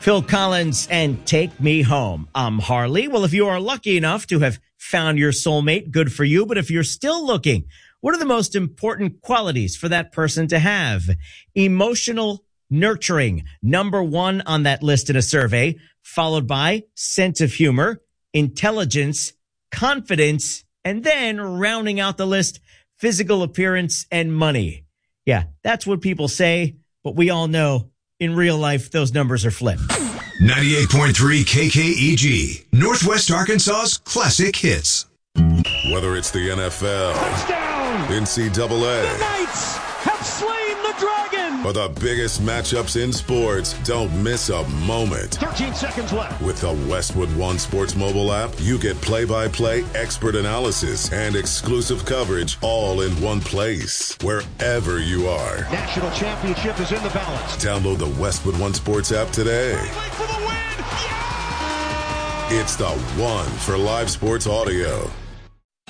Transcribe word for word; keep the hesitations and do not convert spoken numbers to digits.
Phil Collins and Take Me Home. I'm Harley. Well, if you are lucky enough to have found your soulmate, good for you. But if you're still looking, what are the most important qualities for that person to have? Emotional nurturing, number one on that list in a survey, followed by sense of humor, intelligence, confidence, and then rounding out the list, physical appearance and money. Yeah, that's what people say, but we all know in real life, those numbers are flipped. ninety-eight point three K K E G, Northwest Arkansas's classic hits. Whether it's the N F L, touchdown, N C double A, the Knights have slain the dragon, or the biggest matchups in sports, don't miss a moment. thirteen seconds left. With the Westwood One Sports mobile app, you get play-by-play expert analysis and exclusive coverage all in one place, wherever you are. National championship is in the balance. Download the Westwood One Sports app today. For the win. Yeah! It's the one for live sports audio.